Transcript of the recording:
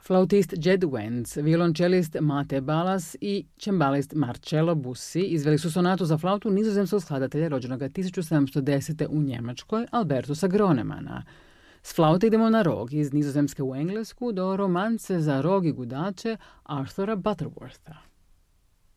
Flautist Jed Wentz, violončelist Mate Balas i čembalist Marcello Bussi izveli su sonatu za flautu nizozemskog skladatelja rođenog 1710. u Njemačkoj Albertusa Gronemana. S flaute idemo na rog iz Nizozemske u Englesku do romance za rog i gudače Arthura Butterwortha.